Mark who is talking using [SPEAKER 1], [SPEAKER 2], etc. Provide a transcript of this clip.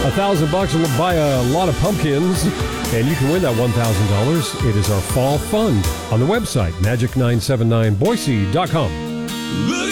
[SPEAKER 1] $1,000 will buy a lot of pumpkins, and you can win that $1,000. It is our fall fund on the website, magic979boise.com.
[SPEAKER 2] Look